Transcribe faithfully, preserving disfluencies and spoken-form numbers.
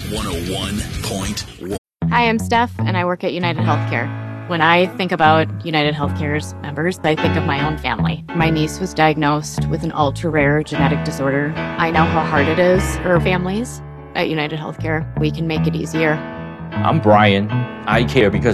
one oh one point one. Hi, I'm Steph, and I work at United Healthcare. When I think about United Healthcare's members, I think of my own family. My niece was diagnosed with an ultra-rare genetic disorder. I know how hard it is for families. At United Healthcare, we can make it easier. I'm Brian. I care because